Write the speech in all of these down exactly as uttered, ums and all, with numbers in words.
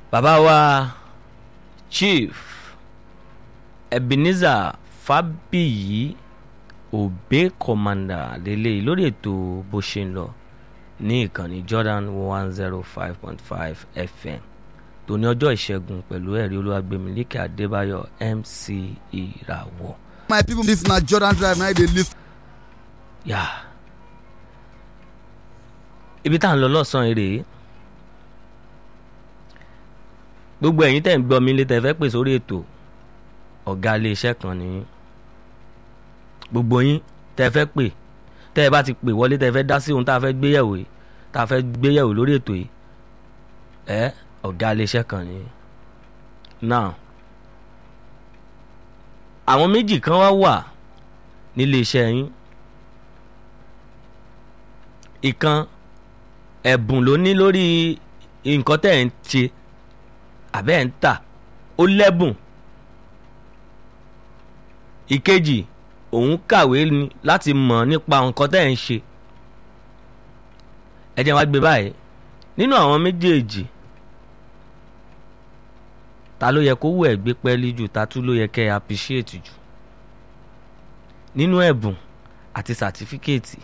bàbá wa Chief Ebenezer Fábíyì Òbé Commander lélẹ́yìí lórí ètò bó ṣe ń lọ ní ìkànnì Jordan one zero five point five F M tó ní ọjọ́ ìṣẹ́gun pẹ̀lú ẹ̀rí Olúwagbèmílékè Adébáyọ̀ M C Ìràwọ̀. My people, this na Jordan Drive now dey listen. yà ibi tá à ń lọ lọ́sàn-án rèé gbogbo ẹ̀yin tẹ̀ ń gbọ́ mi létẹ̀ fẹ́ pè sórí ètò ọ̀gá iléeṣẹ́ kan ní gbogbo yín tẹ́ fẹ́ pè tẹ́ ẹ bá ti pè wọlé tẹ́ fẹ́ dá sí ohun tá a fẹ́ gbéyẹ̀wò yìí tá a fẹ́ gbéyẹ̀wò lórí ètò yìí ẹ ọ̀gá iléeṣẹ́ kan ní. now àwọn méjì kan wá wà nílé iṣẹ́ yín ìkan ẹ̀bùn ló ní lórí nǹkan tẹ́ ẹ̀ ń ṣe àbẹ́ ẹ̀ ń tà ó lẹ́bùn ìkejì òun kàwé ni láti mọ̀ nípa nǹkan tẹ́ ẹ̀ ń ṣe ẹ jẹ́ wá gbé báyìí nínú àwọn méjèèjì ta ló yẹ kó wù ẹ́ gbé pẹ́ẹ́lí jù ta tún ló yẹ kẹ́ ẹ appreciate jù nínú ẹ̀bùn àti sàtífíkẹ́ẹ̀tì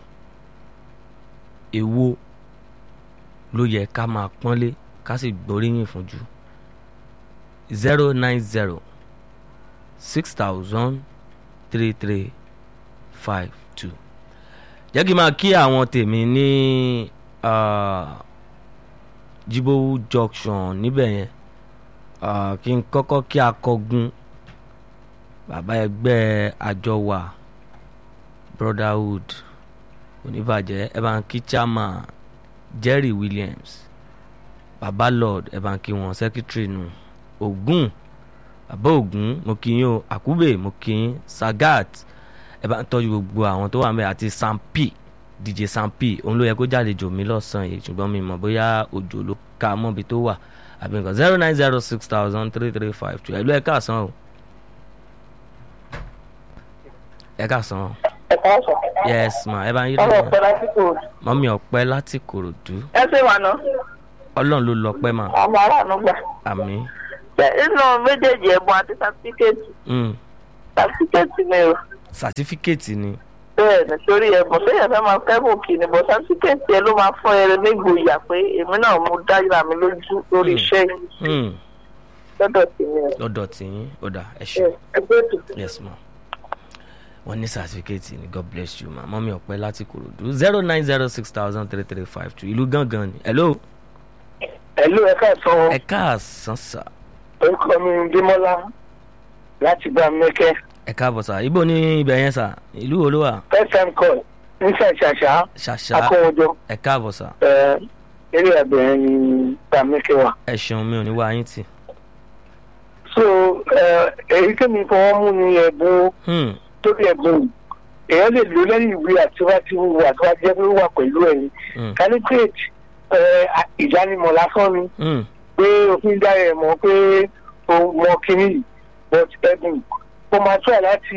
èwo ló yẹ ká máa pọ́nlé ká sì gbóríyìn fún jù zero nine zero six thousand three three five two jẹ́ kí n máa kí àwọn tèmi ní Jibowu junction níbẹ̀ yẹn kí n kọ́kọ́ kí akọgun bàbá ẹgbẹ́ àjọwà brotherhood oníbàjẹ́ ẹ bá ń kí chairman Jerry Williams bàbá lord ẹ bá ń kí wọn secretary nù Ògún bàbá Ògún mo kí yín o Àkúbè mo kí yín Sagat ẹ bá ń tọ́jú gbogbo àwọn tó wà ń bẹ̀ àti Sampi D J Sampi òun ló yẹ kó jáde jò mí lọ́sàn-án yìí ṣùgbọ́n mi mọ̀ bóyá òjò ló ka mọ́bi tó wà àbí nǹkan zero nine zero six thousand three three five two ẹ̀lú ẹ̀ káàsán o ẹ̀ káàsán o yes ma ẹ bá ń yí lọ́wọ́ mọ́mí ọ̀pẹ́ láti Kòròdú ẹ ṣe wà náà Ọlọ́run ló lọ pẹ́ mà ọmọ aráàlú gbà àmín. nínú méjèèjì ẹ̀bùn àti sátífíkẹ́ẹ̀tì sátífíkẹ́ẹ̀tì ni o. sátífíkẹ́ẹ̀tì ni. bẹ́ẹ̀ ni torí ẹ̀bùn sẹ́yìn fẹ́ máa kẹ́bùn kì ní bọ́ sátífíkẹ́ẹ̀tì ẹ ló máa fún ẹ nígboyà pé èmi náà mú dáyà mi lójú lórí iṣẹ́ yìí. lọ́dọ̀ tì yín. lọ́dọ̀ tì yín ó dà ẹ ṣe. ẹgbẹ́ ètò. yes ma wọ́n ní sátífíkẹ́ẹ̀tì ni God bless you ma mọ́mí ọ̀pẹ́ láti Kòròdú zero nine zero six thousand three three five two ìlú gángan ni hello. hello ẹ káàsán. ẹ káàsán sà. orúkọ mi ń Bímọ́lá láti gba mẹ́kẹ́. ẹ káàbọ̀ sà ibo ní ibẹ̀ yẹn sà ìlú wo ló wà. first time call nísà ṣàṣà ṣàṣà akọ́wọ́jọ́. ẹ káàbọ̀ sà. ẹ eré àbẹ̀rẹ̀ ni gba mẹ́kẹ́ wa. ẹ ṣeun mi ò ní wá yín tì. so èyí tẹ́mi fọwọ́ mú ni ẹ̀bùn tó bí ẹ̀bùn èèyàn lè lò lẹ́yìn ìwé àtiwájú wà tó wá jẹ́ pé ó wà pẹ̀lú ẹ̀yìn calibrate ìdánimọ̀ lásán ni pé òfin dára ẹ̀ mọ̀ pé o mọ kínní yìí but ẹ̀bùn ó máa try láti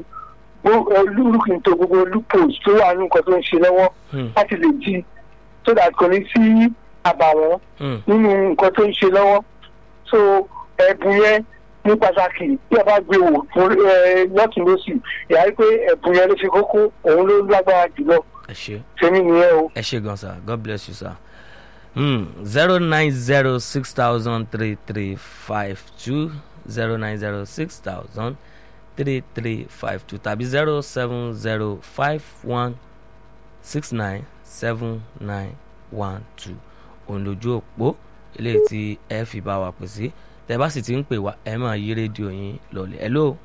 olúkìn tó gbogbo loopholes tó wà ní nǹkan tó ń ṣe lọ́wọ́ láti lè jí so that kò ní sí àbàwọ́n nínú nǹkan tó ń ṣe lọ́wọ́ so ẹ̀bùn yẹn ní pàtàkì tí a bá gbé wò fún lọ́tún lọ́sì ìyá rí pé ẹ̀bùn yẹn ló fi kókó òun ló lágbára jùlọ. ẹ ṣe tèmi nìyẹn o. ẹ ṣe gan sir God bless you sir. zero nine zero six thousand three three five two zero nine zero six thousand three three five two tàbí zero seven zero five one six nine seven nine one two òun lójú òpó eléyìí tí ẹ fi bá wa pè sí tẹ bá sì ti ń pè wá ẹ máa yí rédíò yín lọlẹ hello.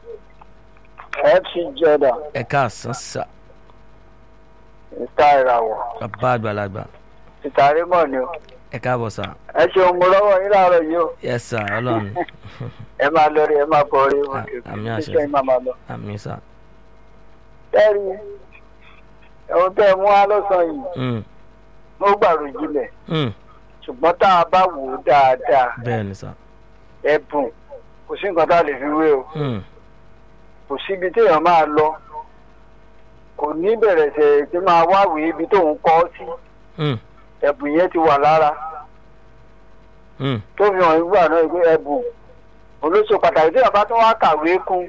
ẹ ti jọdá. ẹ káàsán sà. ìta ìràwọ̀. bàbá àgbàlagbà. ìta rímọ̀ ni o. ẹ káàbọ̀ sà. ẹ ṣeun mo lọ́wọ́ yín láàárọ̀ yìí o. yes sà ọlọ́run. ẹ máa lọ rí ẹ máa bọ̀ rí. àmì àṣẹ iṣẹ́ yín máa máa lọ. àmì sà. tẹ́rì ẹ̀hún tẹ́ ẹ mú wá lọ́sàn-án yìí. mo gbàrò jinlẹ̀. ṣùgbọ́n tá a bá wò ó dáadáa. bẹ́ẹ̀ ni sà. ẹ̀bùn kò sí nǹkan tá a lè fi wé o kò síbi téèyàn máa lọ kò ní bẹ̀rẹ̀ ṣe tí máa wáwèé ibi tóun kọ́ sí ẹ̀bùn yẹn ti wà lára tó fi hàn nígbà náà pé ẹ̀bùn olóṣù pàtàkì tí bàbá tó wá kàwé kún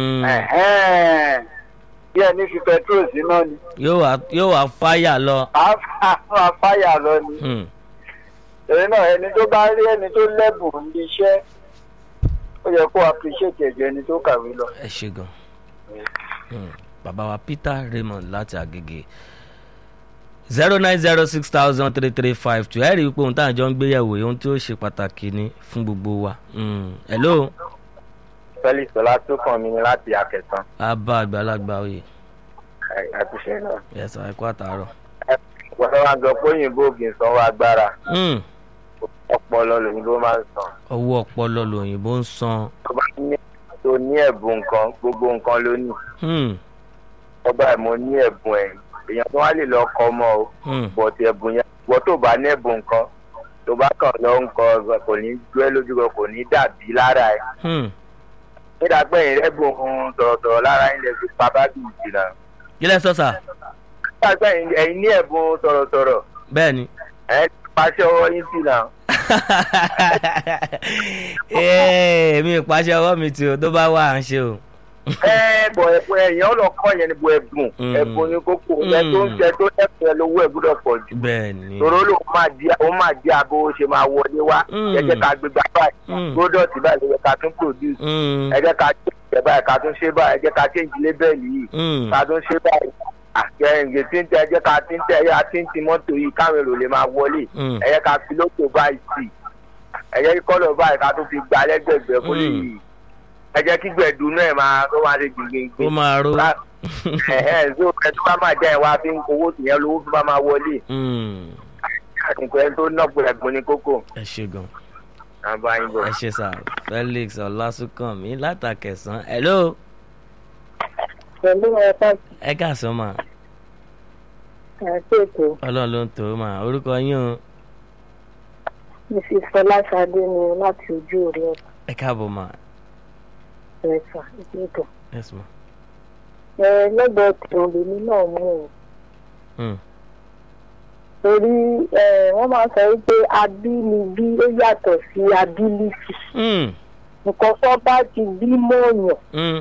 bí ẹni fi petrol sí náà ni. yóò wá fáyà lọ. a fáyà lọ ni. èyí náà ẹni tó bá rí ẹni tó lẹ́bùn ní iṣẹ́ ó yẹ kó appreciate ẹ̀jẹ̀ ẹni tó kàwé lọ. ẹ ṣe gan bàbá wa Peter Raymond láti Agege zero nine zero six thousand three three five two ẹ rí i pé ohun tá à ń jọ ń gbéyàwó ohun tí ó ṣe pàtàkì ni fún gbogbo wa. hello. Felix Ọlá tó kàn mí ni láti Akẹ̀sán. abba àgbàlagbà oyè. ẹ kú ṣe náà. yẹsà ẹ kú àtàárọ̀. wọ́n wá gbọ́ pé òyìnbó ògì sanwó agbára. ọpọlọ lòyìnbó máa ń san. owó ọpọlọ lòyìnbó ń san. tó bá ní tó ní ẹ̀bùn nǹkan gbogbo nǹkan ló ní. ọba ẹ̀ mo ní ẹ̀bùn ẹ̀ èèyàn tó wá lè lọ kọ́ ọmọ o bọ̀tì ẹ̀bùn yẹn wọ́n tó bá ní ẹ̀bùn nǹkan tó bá kàn lọ ń kọ kò ní gbé lójú kan kò ní dàbí lára ẹ̀. nígbà pé ẹ̀bùn tọ̀rọ̀tọ̀rọ̀ lára ilẹ̀ fi pa bá bì í jìnnà. kílẹ̀ sọ́sà. nígbà pé ẹ̀yin ní ẹ̀bùn tọ̀rọ̀tọ̀rọ̀. bẹ́ẹ̀ni. ẹ̀ pàṣẹ ọwọ́ yín sí náà. mi ò pàṣẹ ọwọ́ mi tí o tó bá wà à ń ṣe o. ẹ bọ̀ ẹ̀bùn ẹ̀yàn ọlọ́kọ̀ yẹn ni bọ̀ ẹ̀bùn ẹ̀bùn ni kókó ẹ̀ tó ń ṣe tó ẹ̀fún ẹ lówó ẹ̀ gbọ́dọ̀ pọ̀ jù. bẹ́ẹ̀ni. tòró ló máa di ó máa di abo ṣe máa wọlé wá ẹ̀jẹ̀ ká gbégbá báyìí gbọ́dọ̀ tí báyìí ẹ̀jẹ̀ ká tún produce ẹ̀jẹ̀ ká ṣe báyìí ká tún ṣe báyìí ẹ̀jẹ̀ ká change label yìí ká tún ṣe báyìí àkẹ́yìngè tí ń tẹ ẹ̀jẹ̀ ká tí ń tẹ ẹ̀yà tí ń ti mọ́tò yìí káwọn èrò lè máa wọlé ẹ̀jẹ̀ ká fi lóko báyìí sí ẹ̀jẹ̀ kọ́lọ̀ báyìí ká tún fi gbà lẹ́gbẹ̀gbẹ̀ kó lè yìí ẹ jẹ́ kí gbẹ̀dùn náà máa kó máa ṣe gbìngbìngbì. ó máa ro. ẹ̀hẹ́ ṣó ẹ tó bá máa jẹ́ ẹ̀ wá fi ń kówó tìyẹn lówó tó bá máa wọlé. àtìkọ́ ẹni tó nọ̀pọ̀ ẹ̀gbọ́n ní kókó. ẹ ṣe gan. àbáyé bọ̀. ẹ ṣe sà Felix Ọlásùnkànmí látàkẹ̀sán. hello. pẹ̀lú ẹ̀ka. ẹ káàsán mà. àti ètò. ọlọ́run ló ń tó mà orúkọ yín o. Missus Fọláṣadé ni láti ojú orí ọ̀tá. ẹ káàbọ̀ mà. ẹ̀ka ìpínlẹ̀. yes ma. ẹ lọ́gbọ̀ọ́ tìrùn lèmi náà mú o. torí wọ́n máa sọ wípé abínibí ó yàtọ̀ sí ability. nǹkan tó bá ti bí mọ́ọ̀yàn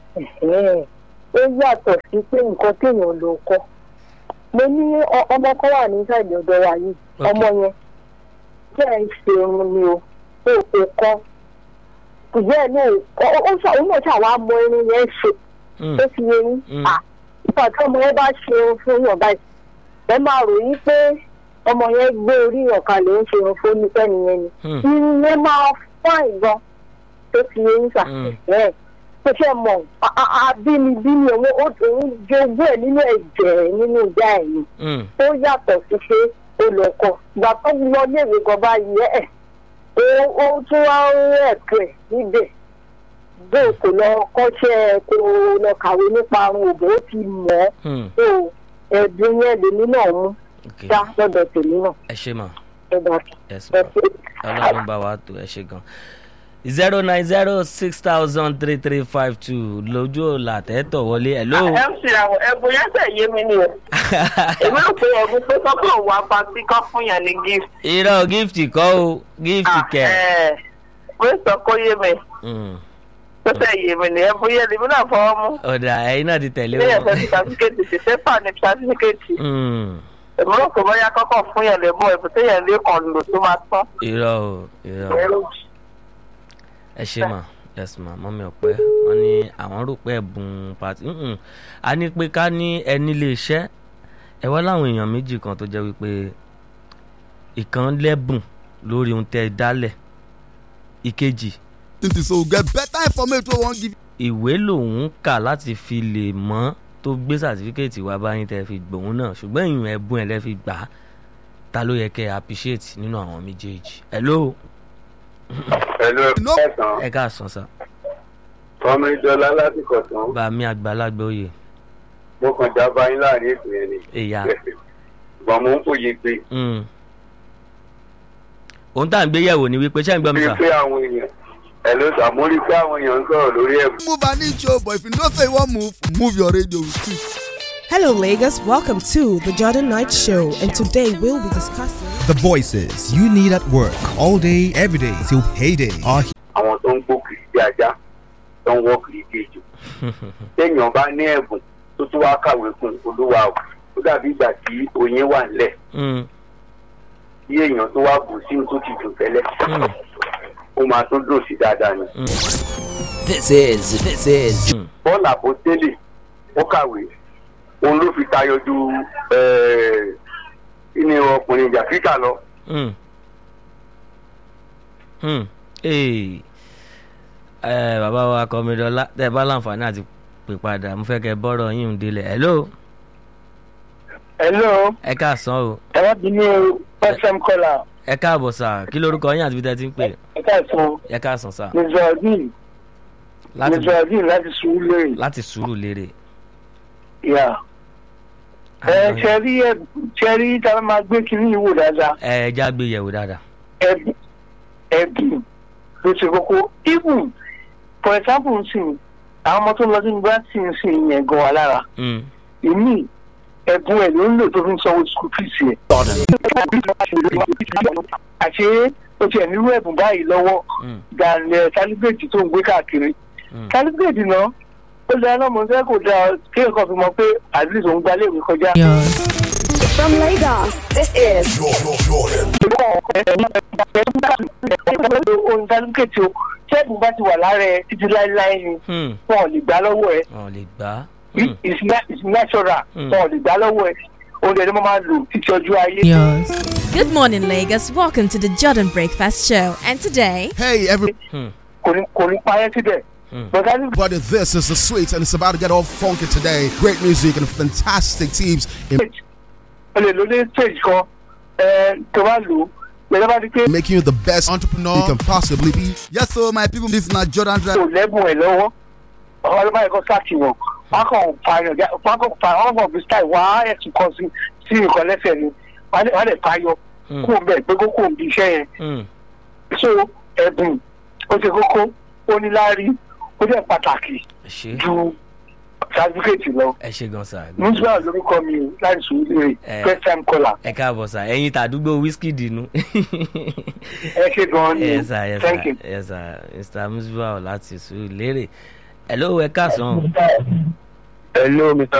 ó yàtọ̀ sí pé nǹkan téèyàn ló kọ́. mo ní ọmọ kan wà ní sáìdì ọ̀dọ̀ wa yìí ọmọ yẹn jẹ́ ń ṣe irun ni o ó kò kọ́ kùjẹ́ náà ó ṣàwọn náà ṣàwọn amọ irun yẹn ṣe tó fi yé yín nípa tí ọmọ yẹn bá ṣe irun fún yàn báyìí ẹ máa ròyìn pé ọmọ yẹn gbé orí ọ̀kalẹ̀ ń ṣe irun fún nípẹ́ nìyẹn ni irun yẹn máa fáìn gan tó fi yé yín sà ẹ̀ tó ṣe mọ̀ abínibí ni òun jogún ẹ̀ nínú ẹ̀jẹ̀ nínú ìjà ẹ̀ ni ó yàtọ̀ sí pé ó lọ kọ́ ìgbà tó lọ léèwé gan báyìí ẹ̀ ó tún wá ń ẹ̀kẹ́ níbẹ̀ bó kò lọ kọ́ṣẹ́ kó lọ kàwé nípa àrùn òbò ó ti mọ̀ ọ́ ẹ̀dùn yẹn lèmi náà mú dá lọ́dọ̀ tèmi náà. ẹ ṣe mà ẹ bá ẹ ṣe ọlọ́run bá wa tó ẹ ṣe gan. zero nine zero six thousand three three five two lójú ọ̀la tẹ́tọ̀ wọlé ẹ̀ ló. ẹ ń ṣe àwọn ẹ̀bùn yẹn tẹ̀ yé mi ni o èmi ò pé ẹ̀bùn pé kọ́kọ́ wà pàtí kọ́ fún yàn ní gift. irọ́ gift kọ́ o gift kẹ̀. ẹ pé sọ kó yé mi tó tẹ̀ yé mi ni ẹ̀bùn yẹn lèmi náà fọwọ́ mú. ọ̀dà ẹ̀yin náà ti tẹ̀lé wọn. ilé wọn. ẹ̀fẹ̀ sàtífíkẹ́tì ti sẹ́fà ní sàtífíkẹ́tì. èmi ò pé bóyá kọ́kọ́ fún yàn lẹ́bùn ẹ̀bùn téèyàn lé kan lò tó máa tán. irọ́ o irọ́ ẹ ṣe mà yes ma mọ́mí ọ̀pẹ́ wọ́n ní àwọn rò pé ẹ̀bùn pàtí a ní pé ká ní ẹni lè ṣẹ́ ẹ wá láwọn èèyàn méjì kan tó jẹ́ wípé ìkan lẹ́bùn lórí ohun tẹ́ ẹ dálẹ̀ ìkejì. so get better information wey wan give. ìwé lòun kà láti fi lè mọ̀ tó gbé sàtífíkẹ́ẹ̀tì wá báyìí tẹ́ fi gbòun náà ṣùgbọ́n ìyún ẹ̀bùn ẹ̀ lẹ́ fi gbà á ta ló yẹ kẹ́ ẹ appreciate nínú àwọn méjèèjì. hello. hello ẹ̀sán. ẹ káàsán sá. ọmọ ìjọba láti kọ̀tán. bá mi àgbàlagbà oyè. mo kàn já báyìí láàrin ètò yẹn ni. èyà. gbọ̀n mo ń fòye pé. ohun tá à ń gbé yẹ̀wò ni wípé ṣé ń gbọ́ mi sà. mo rí pé àwọn èèyàn ẹ ló sà mo rí pé àwọn èèyàn ń sọ̀rọ̀ lórí ẹ̀. move an inch o but if you know say you wan move move your radio too. Hello, Lagos. Welcome to the Jordan Knight Show, and today we'll be discussing The voices you need at work all day, every day till payday are àwọn tó ń gbó kiri bí ajá tó ń wọ́ kiri bí ejò téèyàn bá ní ẹ̀bùn tó tún wá kàwé fún olúwa o ó dàbí ìgbà tí oyin wà nílẹ̀ bí èèyàn tó wá bù sínú tó ti dùn tẹ́lẹ̀ ó máa tó dùn sí dáadáa ni. This is this is. Bọ́ọ̀lù àpótélè ó kàwé òun ló fi tayọ ju ìní ọkùnrin ìjà kíkà lọ. bàbá wa Kọ́mídọ́lá tẹ́ ẹ bá láǹfààní àti pè padà mo fẹ́ kẹ́ bọ́rọ̀ yín ń délẹ̀. hello. hello. ẹ káàsán o. ẹ wá bí ní fm kọlà. ẹ káàbọ̀ sà kí lorúkọ yín àti bí tẹ́ ti ń pè. ẹ káàsán. ẹ káàsán sà. mizraudin. mizraudin láti Sùúrùlérè. láti Sùúrùlérè. yà. ẹ ṣe rí ẹ ṣe rí tá a máa gbé kinní ìwò dáadáa. ẹ já gbé yẹ̀wò dáadáa. ẹbí ẹbí ló ṣe kókó even for example nsìn àwọn ọmọ tó lọ sí yunifásitì nsìn yẹn gan wa lára èmi ẹ̀bùn ẹ̀ ló ń lò tó fi ń sanwó school fees yẹn. àṣé o tiẹ̀ nírú ẹ̀bùn báyìí lọ́wọ́ gàlẹ́ calibrate tó ń gbé káàkiri calibrate náà ó dáa náà mo fẹ́ kó dáa kéèyàn kan fi mọ̀ pé at least òun gbalẹ̀ ìwé kọjá. From Lagos, this is ohun calibrate o tẹ́ẹ̀bù bá ti wà lára ẹ títí láéláé ni wọn ò lè gbá lọ́wọ́ ẹ. wọn ò lè gbá. it's natural wọn ò lè gbá lọ́wọ́ ẹ òun ẹni mo máa lò títí ọjọ́ ayé. Good morning, Lagos. Welcome to the Jordan Breakfast Show. And today, Hey, every kò ní kò ní parẹ́ síbẹ̀. But that is but this is the sweet and it's about to get all funky today. Great music and fantastic teams in o lè lo ní stage kan tó bá lò ó bá di pé making you the best entrepreneur you can possibly be. Yes, so my people, this is not Jordan Drive. kò lẹ́bùn ẹ̀ lọ́wọ́ ọ̀rọ̀ ló bá yẹ kó sáàkì wọn wọn kàn fààyàn wọn kàn fààyàn wọn kàn fi style wọn á ẹ̀sùn kan sí sí nǹkan lẹ́sẹ̀ ni wọn lè fààyọ kó o bẹ̀ pé kó kó o bí iṣẹ́ yẹn. so ẹ̀bùn ó ṣe kókó ó ní láárí ó jẹ́ pàtàkì ju certificate lọ. ẹ ṣe gan sa. nígbà lórúkọ mi o láti Sùúrùlérè first time caller. ẹ káàbọ̀ sà ẹ̀yin tàdúgbò wíṣkì dínú. ẹ ṣe gan ni yes sir yes thank sir you. yes sir Mr Musbah láti Sùúrùlérè. hello ẹ káàsán. hello Mr